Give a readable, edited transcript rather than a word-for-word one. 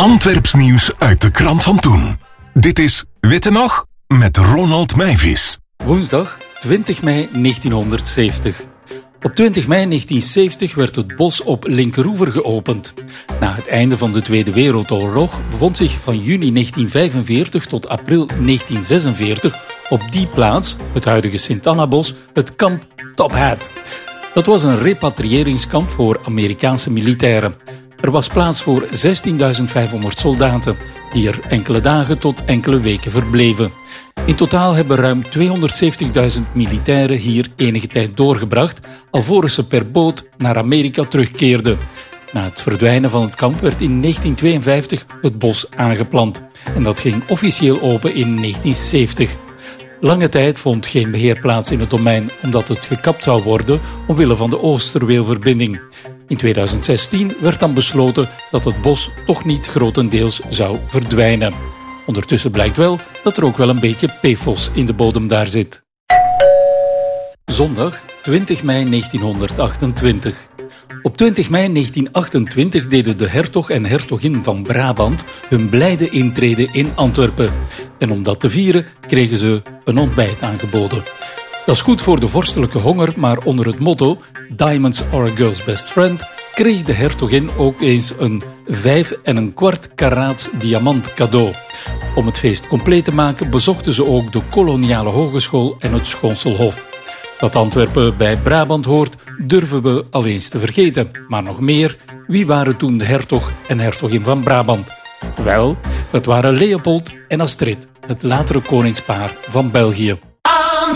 Antwerps nieuws uit de krant van toen. Dit is Witte Nog met Ronald Meijvis. Woensdag 20 mei 1970. Op 20 mei 1970 werd het bos op Linkeroever geopend. Na het einde van de Tweede Wereldoorlog bevond zich van juni 1945 tot april 1946 op die plaats, het huidige Sint-Annabos, het kamp Top Hat. Dat was een repatriëringskamp voor Amerikaanse militairen. Er was plaats voor 16.500 soldaten, die er enkele dagen tot enkele weken verbleven. In totaal hebben ruim 270.000 militairen hier enige tijd doorgebracht, alvorens ze per boot naar Amerika terugkeerden. Na het verdwijnen van het kamp werd in 1952 het bos aangeplant. En dat ging officieel open in 1970. Lange tijd vond geen beheer plaats in het domein, omdat het gekapt zou worden omwille van de Oosterweelverbinding. In 2016 werd dan besloten dat het bos toch niet grotendeels zou verdwijnen. Ondertussen blijkt wel dat er ook wel een beetje PFOS in de bodem daar zit. Zondag 20 mei 1928. Op 20 mei 1928 deden de hertog en hertogin van Brabant hun blijde intrede in Antwerpen. En om dat te vieren kregen ze een ontbijt aangeboden. Dat is goed voor de vorstelijke honger, maar onder het motto Diamonds are a girl's best friend kreeg de hertogin ook eens een 5,25 karaats diamant cadeau. Om het feest compleet te maken bezochten ze ook de koloniale hogeschool en het Schoonselhof. Dat Antwerpen bij Brabant hoort, durven we al eens te vergeten. Maar nog meer, wie waren toen de hertog en hertogin van Brabant? Wel, dat waren Leopold en Astrid, het latere koningspaar van België.